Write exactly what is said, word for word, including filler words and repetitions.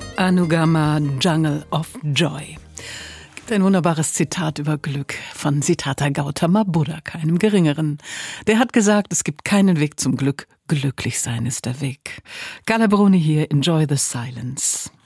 Anugama, Jungle of Joy. Gibt ein wunderbares Zitat über Glück von Siddhartha Gautama Buddha, keinem Geringeren. Der hat gesagt, es gibt keinen Weg zum Glück, glücklich sein ist der Weg. Carla Bruni hier, Enjoy the Silence.